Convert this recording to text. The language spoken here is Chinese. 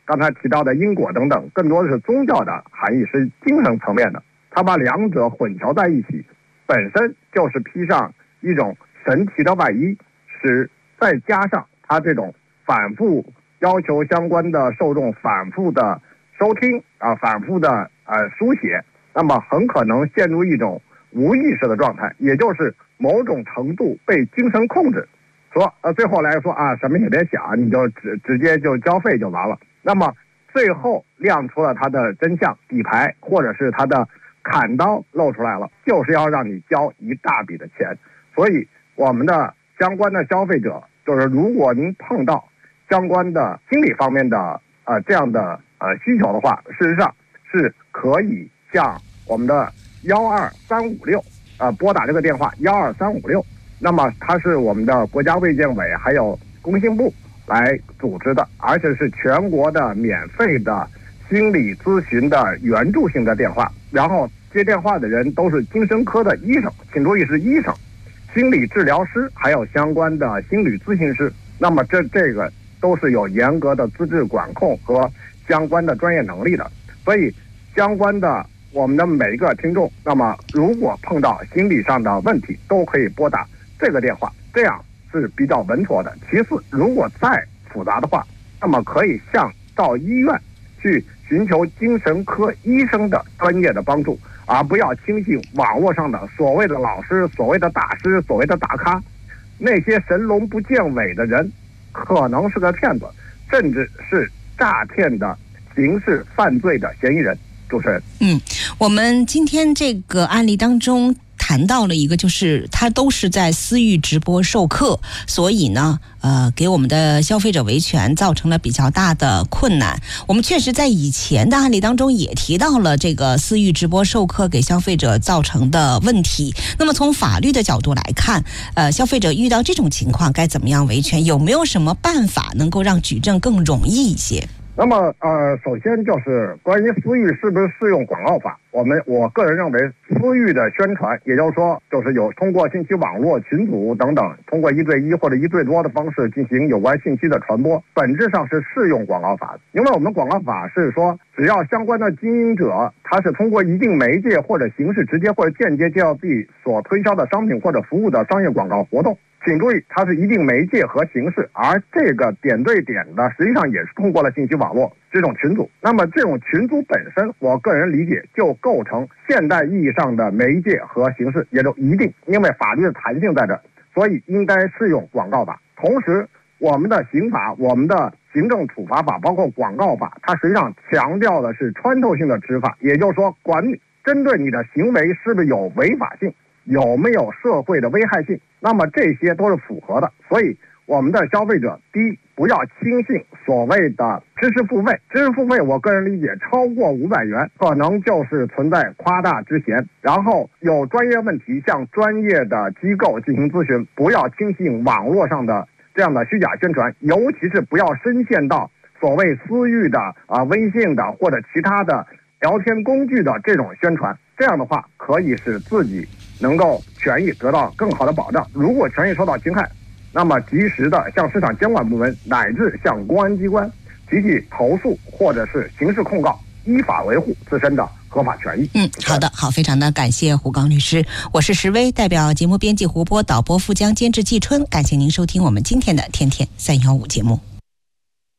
刚才提到的因果等等，更多的是宗教的含义，是精神层面的。他把两者混淆在一起，本身就是披上一种神奇的外衣，再加上他这种反复要求相关的受众反复的收听反复的书写，那么很可能陷入一种无意识的状态，也就是某种程度被精神控制。说最后来说什么也别想，你就直接就交费就完了。那么最后亮出了他的真相，底牌或者是他的砍刀露出来了，就是要让你交一大笔的钱。所以我们的相关的消费者，就是如果您碰到相关的心理方面的这样的需求的话，事实上是可以向我们的12356拨打这个电话12356。那么它是我们的国家卫健委还有工信部来组织的，而且是全国的免费的心理咨询的援助性的电话。然后接电话的人都是精神科的医生，请注意是医生、心理治疗师还有相关的心理咨询师。那么这个都是有严格的资质管控和相关的专业能力的。所以相关的我们的每一个听众，那么如果碰到心理上的问题，都可以拨打这个电话，这样是比较稳妥的。其次，如果再复杂的话，那么可以到医院去寻求精神科医生的专业的帮助，而不要轻信网络上的所谓的老师、所谓的大师、所谓的大咖。那些神龙不见尾的人可能是个骗子，甚至是诈骗的刑事犯罪的嫌疑人。主持人， 我们今天这个案例当中谈到了一个，就是他都是在私域直播授课，所以呢给我们的消费者维权造成了比较大的困难。我们确实在以前的案例当中也提到了这个私域直播授课给消费者造成的问题。那么从法律的角度来看，消费者遇到这种情况该怎么样维权？有没有什么办法能够让举证更容易一些？ 那么首先就是关于私域是不是适用广告法，我个人认为私域的宣传，也就是说就是有通过信息网络群组等等，通过1对1或者1对多的方式进行有关信息的传播，本质上是适用广告法的。因为我们广告法是说，只要相关的经营者他是通过一定媒介或者形式直接或者间接介绍自己所推销的商品或者服务的商业广告活动，请注意，它是一定媒介和形式，而这个点对点的实际上也是通过了信息网络这种群组。那么这种群组本身，我个人理解就构成现代意义上的媒介和形式，也就一定，因为法律的弹性在这，所以应该适用广告法。同时，我们的刑法、我们的行政处罚法，包括广告法，它实际上强调的是穿透性的执法，也就是说，针对你的行为是不是有违法性，有没有社会的危害性，那么这些都是符合的。所以我们的消费者，第一，不要轻信所谓的知识付费。知识付费我个人理解超过500元可能就是存在夸大之嫌，然后有专业问题向专业的机构进行咨询，不要轻信网络上的这样的虚假宣传，尤其是不要深陷到所谓私域的微信的或者其他的聊天工具的这种宣传，这样的话可以使自己能够权益得到更好的保障。如果权益受到侵害，那么及时的向市场监管部门乃至向公安机关提起投诉或者是刑事控告，依法维护自身的合法权益。 好的，好，非常的感谢胡刚律师，我是石薇，代表节目编辑胡波、导播富江、监制季春，感谢您收听我们今天的天天315节目。